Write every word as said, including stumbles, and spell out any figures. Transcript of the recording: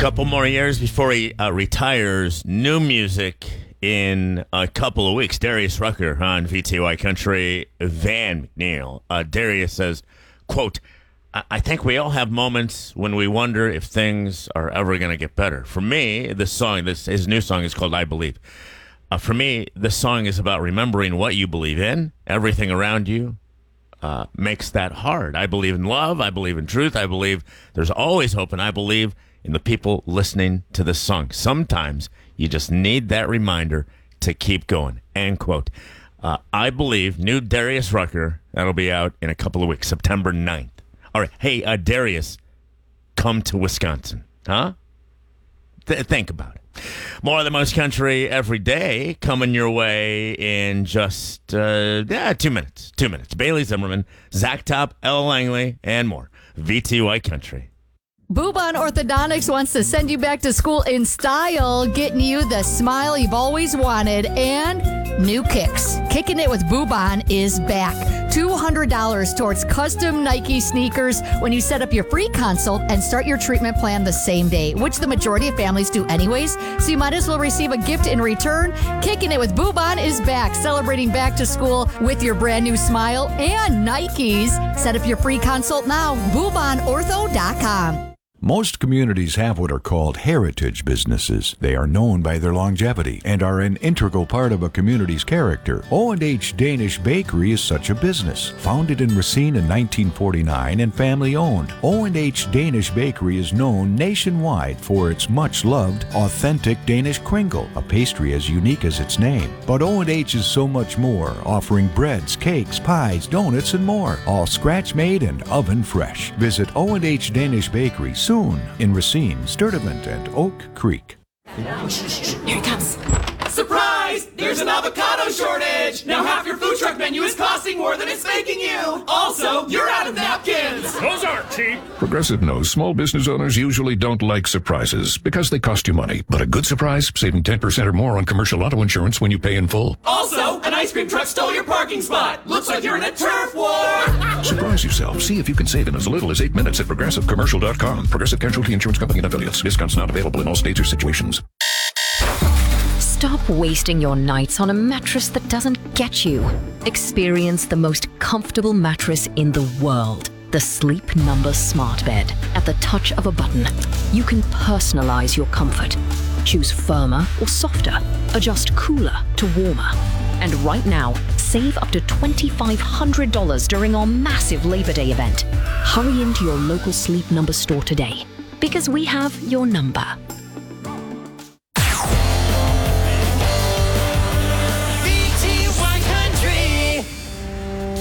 Couple more years before he uh, retires. New music in a couple of weeks. Darius Rucker on V T Y Country. Van McNeil. Uh, Darius says, quote, I-, I think we all have moments when we wonder if things are ever going to get better. For me, this song, this his new song is called I Believe. Uh, for me, this song is about remembering what you believe in. Everything around you uh, makes that hard. I believe in love. I believe in truth. I believe there's always hope, and I believe in the people listening to this song. Sometimes you just need that reminder to keep going. End quote. Uh, I Believe, new Darius Rucker. That'll be out in a couple of weeks, September ninth. All right. Hey, uh, Darius, come to Wisconsin. Huh? Th- think about it. More of the most country every day coming your way in just uh, yeah, two minutes. Two minutes. Bailey Zimmerman, Zach Top, Ella Langley, and more. V T Y Country. Boobon Orthodontics wants to send you back to school in style, getting you the smile you've always wanted and new kicks. Kicking It with Boobon is back. two hundred dollars towards custom Nike sneakers when you set up your free consult and start your treatment plan the same day, which the majority of families do anyways, so you might as well receive a gift in return. Kicking It with Boobon is back, celebrating back to school with your brand new smile and Nikes. Set up your free consult now, boobon ortho dot com. Most communities have what are called heritage businesses. They are known by their longevity and are an integral part of a community's character. O and H Danish Bakery is such a business. Founded in Racine in nineteen forty-nine and family-owned, O and H Danish Bakery is known nationwide for its much-loved, authentic Danish kringle, a pastry as unique as its name. But O and H is so much more, offering breads, cakes, pies, donuts, and more, all scratch-made and oven-fresh. Visit O and H Danish Bakery soon in Racine, Sturdivant, and Oak Creek. Here he comes. Surprise! There's an avocado shortage! Now half your food truck menu is costing more than it's making you! Also, you're out of napkins! Those aren't cheap! Progressive knows small business owners usually don't like surprises because they cost you money. But a good surprise, saving ten percent or more on commercial auto insurance when you pay in full. Also, an ice cream truck stole your parking spot! Looks like you're in a turf war! Surprise yourself. See if you can save in as little as eight minutes at progressive commercial dot com. Progressive Casualty Insurance Company and affiliates. Discounts not available in all states or situations. Stop wasting your nights on a mattress that doesn't get you. Experience the most comfortable mattress in the world. The Sleep Number Smart Bed. At the touch of a button, you can personalize your comfort. Choose firmer or softer. Adjust cooler to warmer. And right now, save up to two thousand five hundred dollars during our massive Labor Day event. Hurry into your local Sleep Number store today, because we have your number.